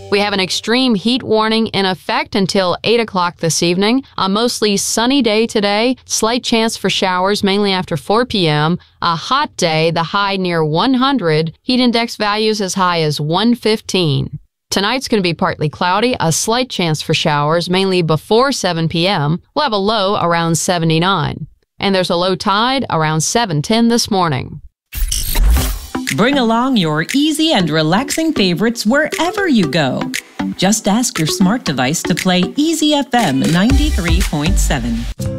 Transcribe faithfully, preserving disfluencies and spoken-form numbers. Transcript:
We have an extreme heat warning in effect until eight o'clock this evening. A mostly sunny day today. Slight chance for showers mainly after four p.m. A hot day, the high near one hundred. Heat index values as high as one fifteen. Tonight's going to be partly cloudy. A slight chance for showers mainly before seven p.m. We'll have a low around seventy-nine. And there's a low tide around seven ten this morning. Bring along your easy and relaxing favorites wherever you go. Just ask your smart device to play Easy F M ninety-three point seven.